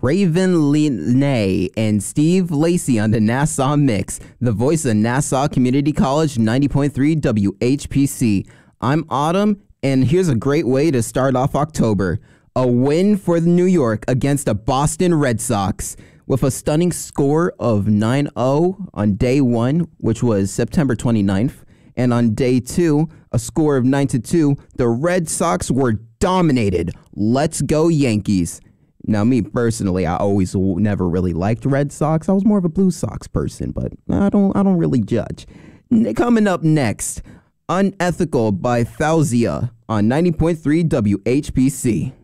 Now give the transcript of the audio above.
Raven Linay and Steve Lacey on the Nassau Mix, the voice of Nassau Community College 90.3 WHPC. I'm Autumn, and here's a great way to start off October. A win for New York against the Boston Red Sox with a stunning score of 9-0 on day one, which was September 29th. And on day two, a score of 9-2. The Red Sox were dominated. Let's go Yankees. Now, me personally, I always never really liked Red Sox. I was more of a Blue Sox person, but I don't really judge. Coming up next, Unethical by Fauzia on 90.3 WHPC.